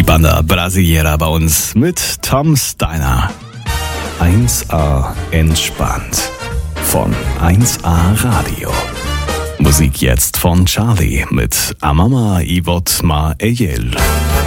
Die Banda Brasileira bei uns mit Tom Steiner. 1A entspannt von 1A Radio. Musik jetzt von Charlie mit Amama Ivot Ma Eyel.